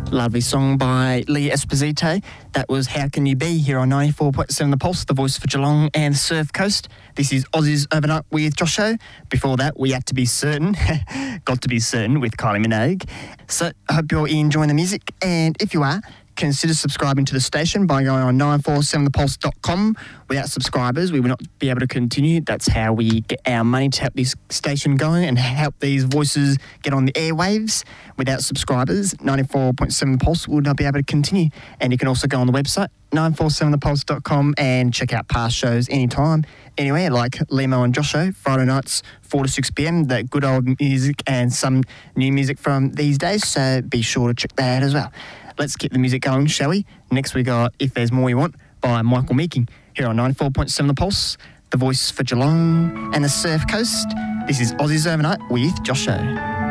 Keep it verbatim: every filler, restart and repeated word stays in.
Lovely song by Lee Esposito. That was How Can You Be here on ninety-four point seven The Pulse, the voice for Geelong and Surf Coast. This is Aussies Overnight with Josh Show. Before that, we had to be certain, got to be certain with Kylie Minogue. So I hope you're enjoying the music, and if you are, consider subscribing to the station by going on nine four seven the pulse dot com. Without subscribers, we will not be able to continue. That's how we get our money to help this station going and help these voices get on the airwaves. Without subscribers, ninety-four point seven The Pulse would not be able to continue. And you can also go on the website, nine four seven the pulse dot com, and check out past shows anytime, anywhere, like Limo and Josh Show, Friday nights, four to six p.m, that good old music and some new music from these days. So be sure to check that out as well. Let's get the music going, shall we? Next we got If There's More You Want by Michael Meaking here on ninety-four point seven The Pulse, the voice for Geelong and the Surf Coast. This is Aussies Overnight with Josh Show.